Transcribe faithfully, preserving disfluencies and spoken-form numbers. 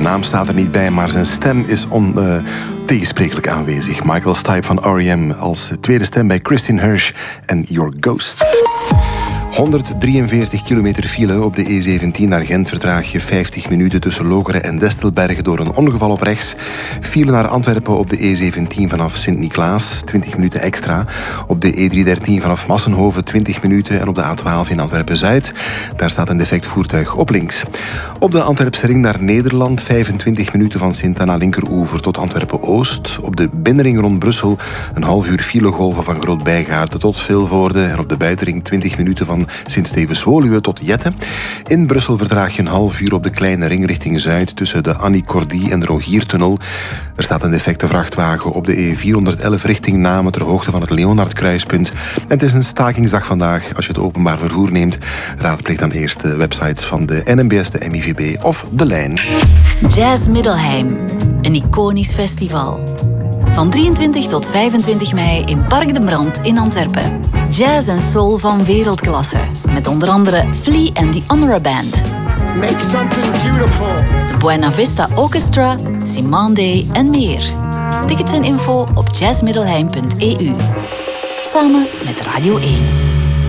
naam staat er niet bij, maar zijn stem is ontegensprekelijk uh, aanwezig. Michael Stipe van R E M als tweede stem bij Christine Hirsch en Your Ghost. honderddrieënveertig kilometer file op de E zeventien naar Gent vertraag je vijftig minuten tussen Lokeren en Destelbergen door een ongeval op rechts. File naar Antwerpen op de E zeventien vanaf Sint-Niklaas, twintig minuten extra. Op de E driehonderddertien vanaf Massenhoven, twintig minuten. En op de A twaalf in Antwerpen-Zuid, daar staat een defect voertuig op links. Op de Antwerpse ring naar Nederland, vijfentwintig minuten van Sint-Anna Linkeroever tot Antwerpen-Oost. Op de binnenring rond Brussel een half uur filegolven van Groot-Bijgaarde tot Vilvoorde. En op de buitenring twintig minuten van Sint-Stevens-Woluwe tot Jette. In Brussel vertraag je een half uur op de kleine ring richting Zuid tussen de Annie Cordy en de Rogiertunnel. Er staat een defecte vrachtwagen op de E vierhonderdelf richting Namen ter hoogte van het Leonardkruispunt. En het is een stakingsdag vandaag. Als je het openbaar vervoer neemt, raadpleeg dan eerst de websites van de N M B S, de M I V B of De Lijn. Jazz Middelheim, een iconisch festival. Van drieëntwintig tot vijfentwintig mei in Park de Brand in Antwerpen. Jazz en soul van wereldklasse. Met onder andere Flea en The Honora Band. Make something beautiful. De Buena Vista Orchestra, Simande en meer. Tickets en info op jazz middelheim punt e u. Samen met Radio één.